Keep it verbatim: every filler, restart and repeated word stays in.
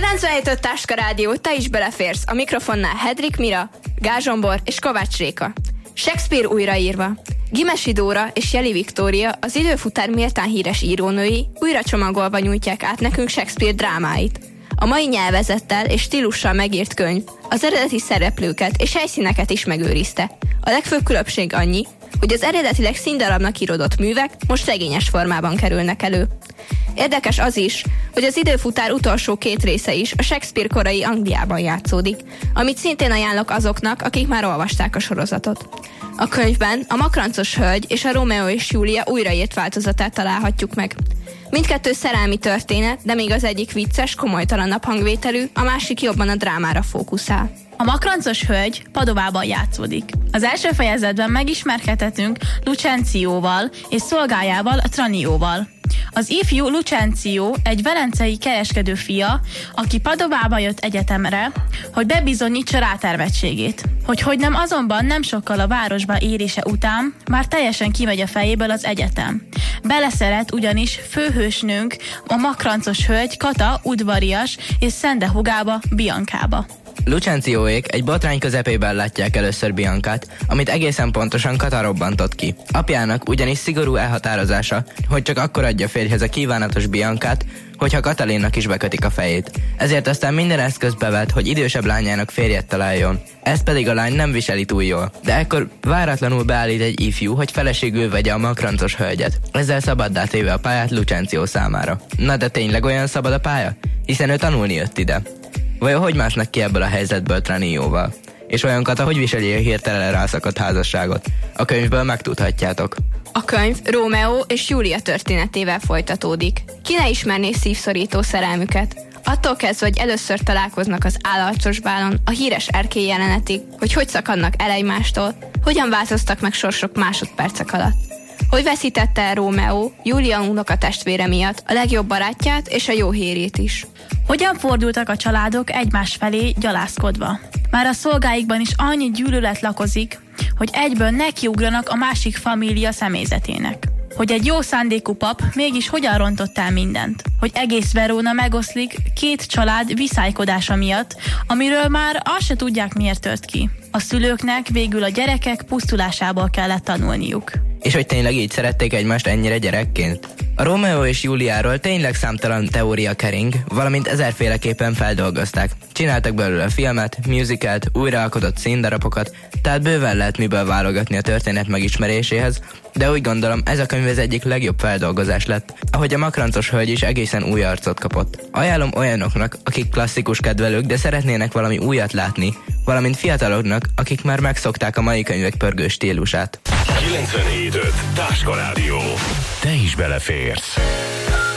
kilencvenhét öt Táska Rádió, te is beleférsz. A mikrofonnál Hedrik Mira, Gázsombor és Kovács Réka. Shakespeare újraírva. Gimesi Dóra és Jeli Viktória, az időfutár méltán híres írónői, újra csomagolva nyújtják át nekünk Shakespeare drámáit. A mai nyelvezettel és stílussal megírt könyv az eredeti szereplőket és helyszíneket is megőrizte. A legfőbb különbség annyi, hogy az eredetileg színdarabnak íródott művek most regényes formában kerülnek elő. Érdekes az is, hogy az időfutár utolsó két része is a Shakespeare korai Angliában játszódik, amit szintén ajánlok azoknak, akik már olvasták a sorozatot. A könyvben a Makrancos hölgy és a Rómeó és Júlia újraírt változatát találhatjuk meg. Mindkettő szerelmi történet, de még az egyik vicces, komolytalanabb hangvételű, a másik jobban a drámára fókuszál. A Makrancos hölgy Padovában játszódik. Az első fejezetben megismerkedhetünk Lucencióval és szolgájával, Tranióval. Az ifjú Lucencio egy velencei kereskedő fia, aki Padovába jött egyetemre, hogy bebizonyítsa rátermettségét. Hogy hogy nem azonban nem sokkal a városba érése után már teljesen kimegy a fejéből az egyetem. Beleszeret ugyanis főhősnőnk, a Makrancos hölgy Kata udvarias és szende húgába, Biancába. Lucencióék egy botrány közepében látják először Biancát, amit egészen pontosan Kata robbantott ki. Apjának ugyanis szigorú elhatározása, hogy csak akkor adja férjhez a kívánatos Biancát, hogyha Katalinnak is bekötik a fejét. Ezért aztán minden eszközt bevet, hogy idősebb lányának férjet találjon. Ezt pedig a lány nem viseli túl jól. De ekkor váratlanul beállít egy ifjú, hogy feleségül vegye a Makrancos hölgyet. Ezzel szabaddá téve a pályát Lucencio számára. Na de tényleg olyan szabad a pálya? Hiszen ő tanulni jött ide. Vajon hogy másznak ki ebből a helyzetből Tranióval? És olyan Kata hogy viseli a hirtelen rászakadt házasságot? A könyvből megtudhatjátok. A könyv Rómeó és Júlia történetével folytatódik. Ki ne ismerné szívszorító szerelmüket? Attól kezdve, hogy először találkoznak az állarcos bálon, a híres erkély jelenetig, hogy hogy szakadnak el egymástól, hogyan változtak meg sorsok másodpercek alatt. Hogy veszítette el Rómeó Júlia unokatestvére miatt a legjobb barátját és a jó hírét is. Hogyan fordultak a családok egymás felé gyalázkodva? Már a szolgáikban is annyi gyűlölet lakozik, hogy egyből nekiugranak a másik família személyzetének. Hogy egy jó szándékú pap mégis hogyan rontott el mindent. Hogy egész Verona megoszlik két család viszálykodása miatt, amiről már azt se tudják, miért tört ki. A szülőknek végül a gyerekek pusztulásából kellett tanulniuk. És hogy tényleg így szerették egymást ennyire gyerekként? A Rómeó és Júliáról tényleg számtalan teória kering, valamint ezerféleképpen feldolgozták. Csináltak belőle filmet, musicalt, újraalkotott színdarabokat, tehát bőven lehet miből válogatni a történet megismeréséhez, de úgy gondolom, ez a könyv az egyik legjobb feldolgozás lett, ahogy a Makrancos hölgy is egészen új arcot kapott. Ajánlom olyanoknak, akik klasszikus kedvelők, de szeretnének valami újat látni, valamint fiataloknak, akik már megszokták a mai könyvek pörgő stílusát. kilencvenhét öt Táska Rádió. Te is beleférsz.